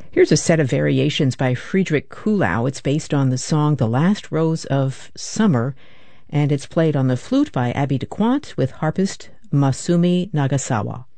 Here's a set of variations by Friedrich Kuhlau. It's based on the song The Last Rose of Summer, and it's played on the flute by Abby DeQuant with harpist Masumi Nagasawa.